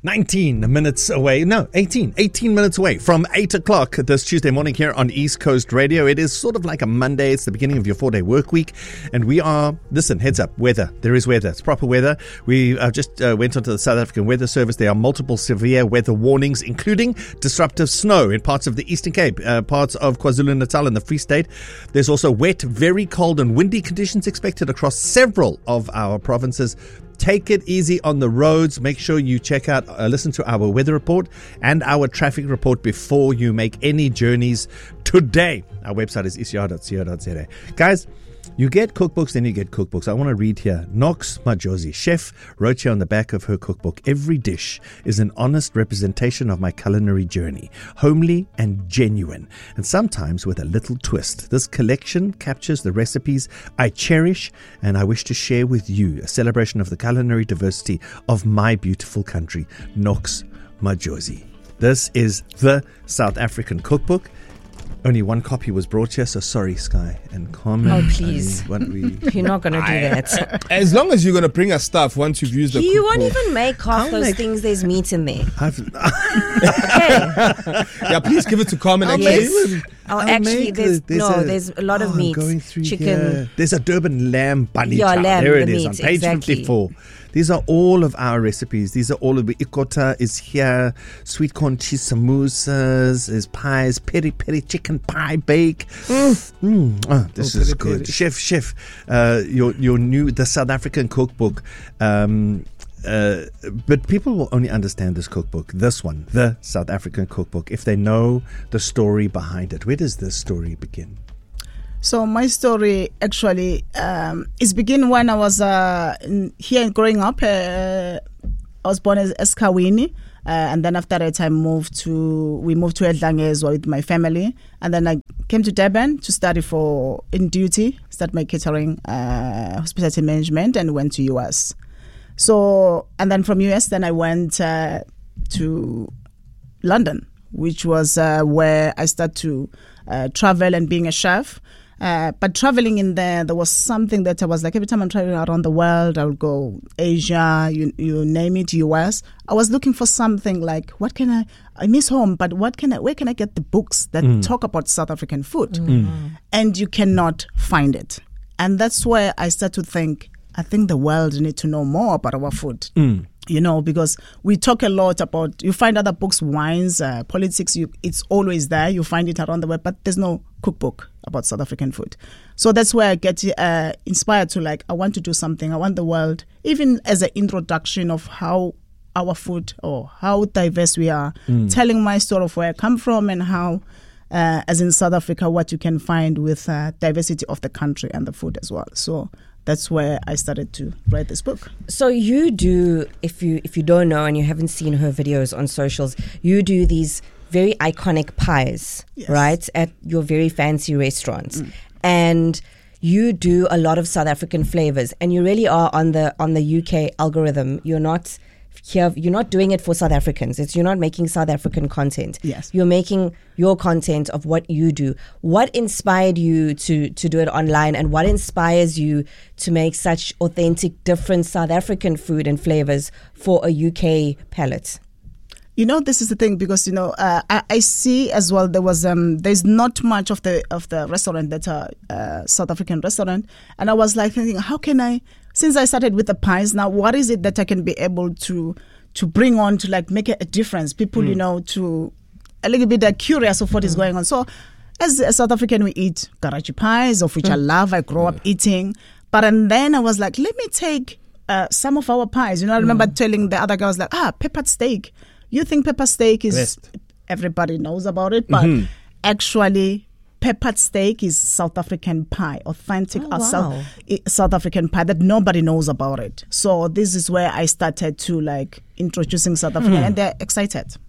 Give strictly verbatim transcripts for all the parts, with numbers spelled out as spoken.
nineteen minutes away. No, eighteen. eighteen minutes away from eight o'clock this Tuesday morning here on East Coast Radio. It is sort of like a Monday. It's the beginning of your four-day work week. And we are, listen, heads up, weather. There is weather. It's proper weather. We uh, just uh, went onto the South African Weather Service. There are multiple severe weather warnings, including disruptive snow in parts of the Eastern Cape, uh, parts of KwaZulu-Natal and the Free State. There's also wet, very cold and windy conditions expected across several of our provinces. Take it easy on the roads. Make sure you check out, uh, listen to our weather report and our traffic report before you make any journeys today. Our website is e c r dot co dot z a. Guys, you get cookbooks, then you get cookbooks. I want to read here. Nox Majosi, chef, wrote here on the back of her cookbook, every dish is an honest representation of my culinary journey, homely and genuine, and sometimes with a little twist. This collection captures the recipes I cherish and I wish to share with you, a celebration of the culinary diversity of my beautiful country. Nox Majosi. This is the South African cookbook. Only one copy was brought here, so sorry, Sky and Carmen. Oh, please. I mean, we, You're not going to do that. As long as you're going to bring us stuff once you've used the You cookbook. won't even make half I'll those make- things. There's meat in there. I've, Okay. Yeah, please give it to Carmen. I'll Actually. Yes. Oh, I'll actually, make there's, the- there's no, a- there's a lot oh, of I'm meat. going through Chicken. here. There's a Durban lamb bunny Yeah, chow. lamb, There it the is meat, on page exactly. fifty-four. These are all of our recipes. These are all of the ikota is here, sweet corn cheese samosas, is pies, peri peri chicken pie bake. Mm. Mm. Oh, this Oh, is peri good. peri. Chef, chef, uh, your your new the South African cookbook. Um, uh, but people will only understand this cookbook, this one, the South African cookbook, if they know the story behind it. Where does this story begin? So my story actually um, is begin when I was uh, in, here growing up. Uh, I was born as Eskawini, uh, and then after that I moved to we moved to Edlange as well with my family, and then I came to Durban to study for in duty, start my catering, uh, hospitality management, and went to U S. So and then from U S then I went uh, to London, which was uh, where I started to uh, travel and being a chef. Uh, but traveling in there, there was something that I was like, every time I'm traveling around the world, I would go Asia, you you name it, U S. I was looking for something like, what can I, I miss home, but what can I, where can I get the books that Mm. talk about South African food? Mm. And you cannot find it. And that's where I start to think, I think the world need to know more about our food. Mm. You know, because we talk a lot about, you find other books, wines, uh, politics, you, it's always there. You find it around the web, but there's no cookbook about South African food. So that's where I get uh, inspired to like, I want to do something. I want the world, even as an introduction of how our food or how diverse we are, Mm. telling my story of where I come from and how, uh, as in South Africa, what you can find with uh, diversity of the country and the food as well. So that's where I started to write this book. So you do, if you if you don't know and you haven't seen her videos on socials, you do these very iconic pies, Yes. right, at your very fancy restaurants, mm. and you do a lot of South African flavors, and you really are on the on the U K algorithm. You're not here. You're not doing it for South Africans. It's you're not making South African content. Yes. You're making your content of what you do. What inspired you to to do it online, and what inspires you to make such authentic, different South African food and flavors for a U K palate? You know, this is the thing because, you know, uh, I, I see as well there was, um, there's not much of the of the restaurant that are uh, South African restaurant. And I was like thinking, how can I, since I started with the pies, now what is it that I can be able to to bring on to like make a, a difference? People, mm. you know, to a little bit uh, curious of what mm. is going on. So as a South African, we eat garage pies, of which mm. I love, I grew up eating. But and then I was like, let me take uh, some of our pies. You know, I remember mm. telling the other guys like, ah, peppered steak. You think pepper steak is, Best. everybody knows about it, but mm-hmm. actually peppered steak is South African pie, authentic oh, uh, wow. South, uh, South African pie that nobody knows about it. So this is where I started to like introducing South African, mm. and they're excited.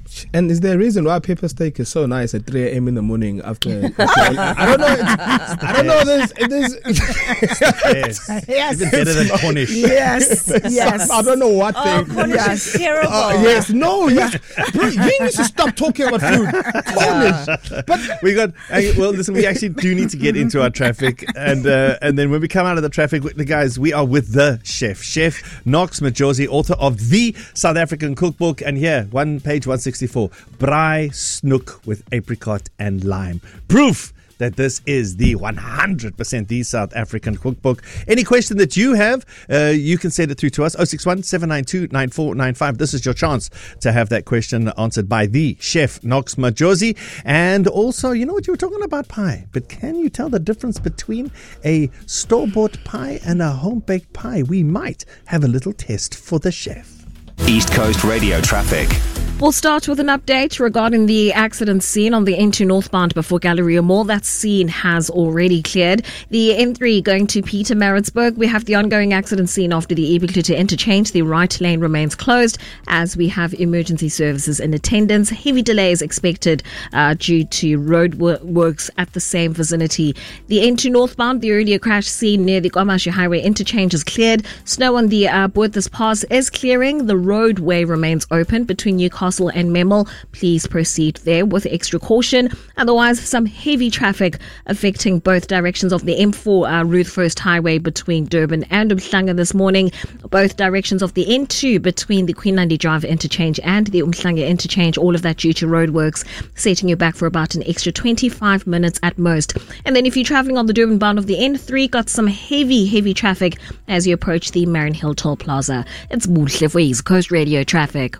And is there a reason why pepper steak is so nice at three a.m. in the morning after? I don't know. It's, I don't know. There's, there's Yes. Yes. Even better than Cornish. Yes, yes. I don't know what Oh, thing. Cornish Yes. is terrible. Uh, yes, no, yes. Bro, you need to stop talking about food. Cornish. But We got uh, well. Listen, we actually do need to get into our traffic, and uh, and then when we come out of the traffic, the guys, we are with the chef, Chef Knox Majosi, author of the South African Cookbook, and here, one page one sixty-four, braai snoek with apricot and lime, proof that this is the one hundred percent the South African cookbook. Any question that you have, uh, you can send it through to us, oh six one, seven nine two, nine four nine five. This is your chance to have that question answered by the chef, Knox Majosi. And also, you know what, you were talking about pie, but can you tell the difference between a store-bought pie and a home-baked pie? We might have a little test for the chef. East Coast Radio traffic. We'll start with an update regarding the accident scene on the N two northbound before Galleria Mall. That scene has already cleared. The N three going to Pietermaritzburg. We have the ongoing accident scene after the Ebiklutte interchange. The right lane remains closed as we have emergency services in attendance. Heavy delays expected uh, due to road wor- works at the same vicinity. The N two northbound, the earlier crash scene near the Kwamashu Highway interchange is cleared. Snow on the uh, Boerthas Pass is clearing. The roadway remains open between Newcastle and Memel. Please proceed there with extra caution. Otherwise, some heavy traffic affecting both directions of the M four uh, Ruth First Highway between Durban and Umhlanga this morning. Both directions of the N two between the Queen Nandi Drive interchange and the Umhlanga interchange. All of that due to roadworks, setting you back for about an extra twenty-five minutes at most. And then if you're traveling on the Durban bound of the N three, got some heavy, heavy traffic as you approach the Marion Hill Toll Plaza. It's Buhle for East Coast Radio traffic.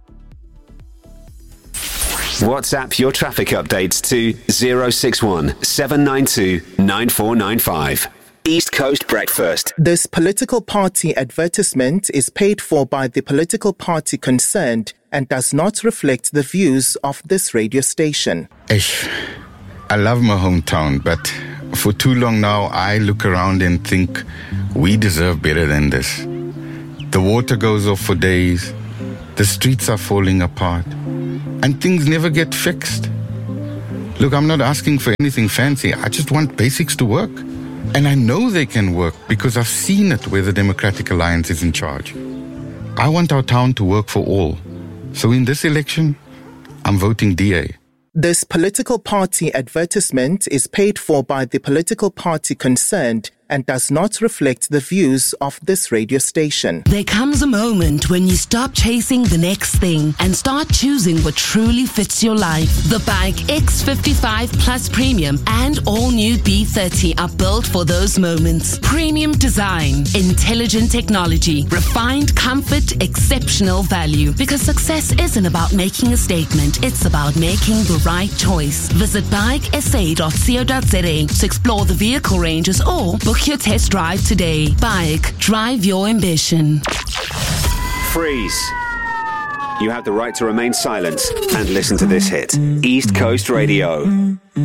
WhatsApp your traffic updates to zero six one, seven nine two, nine four nine five. East Coast Breakfast. This political party advertisement is paid for by the political party concerned and does not reflect the views of this radio station. Ish, I love my hometown, but for too long now, I look around and think we deserve better than this. The water goes off for days, the streets are falling apart, and things never get fixed. Look, I'm not asking for anything fancy. I just want basics to work. And I know they can work because I've seen it where the Democratic Alliance is in charge. I want our town to work for all. So in this election, I'm voting D A. This political party advertisement is paid for by the political party concerned and does not reflect the views of this radio station. There comes a moment when you stop chasing the next thing and start choosing what truly fits your life. The Bike X fifty-five Plus Premium and all new B thirty are built for those moments. Premium design, intelligent technology, refined comfort, exceptional value. Because success isn't about making a statement, it's about making the right choice. Visit bike s a dot co dot z a to explore the vehicle ranges or book your test drive today. Bike, drive your ambition. Freeze. You have the right to remain silent and listen to this hit. East Coast Radio.